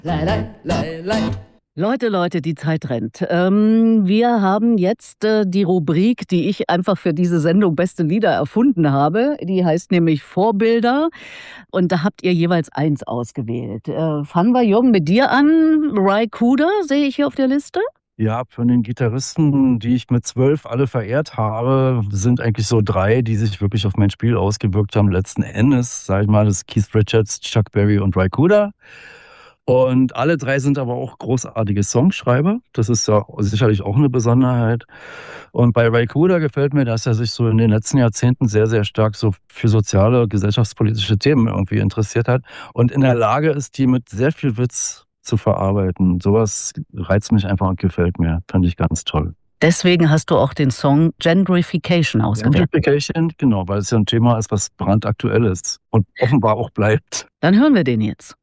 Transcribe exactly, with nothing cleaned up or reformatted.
Lei, lei, lei, lei. Leute, Leute, die Zeit rennt. Ähm, wir haben jetzt äh, die Rubrik, die ich einfach für diese Sendung Beste Lieder erfunden habe. Die heißt nämlich Vorbilder. Und da habt ihr jeweils eins ausgewählt. Äh, fangen wir, Jürgen, mit dir an. Ry Cooder sehe ich hier auf der Liste. Ja, von den Gitarristen, die ich mit zwölf alle verehrt habe, sind eigentlich so drei, die sich wirklich auf mein Spiel ausgewirkt haben. Letzten Endes, sag ich mal, das ist Keith Richards, Chuck Berry und Ry Cooder. Und alle drei sind aber auch großartige Songschreiber. Das ist ja sicherlich auch eine Besonderheit. Und bei Ry Cooder gefällt mir, dass er sich so in den letzten Jahrzehnten sehr, sehr stark so für soziale, gesellschaftspolitische Themen irgendwie interessiert hat und in der Lage ist, die mit sehr viel Witz zu verarbeiten. Sowas reizt mich einfach und gefällt mir. Finde ich ganz toll. Deswegen hast du auch den Song Gentrification ausgewählt. Gentrification, genau, weil es ja ein Thema ist, was brandaktuell ist und offenbar auch bleibt. Dann hören wir den jetzt.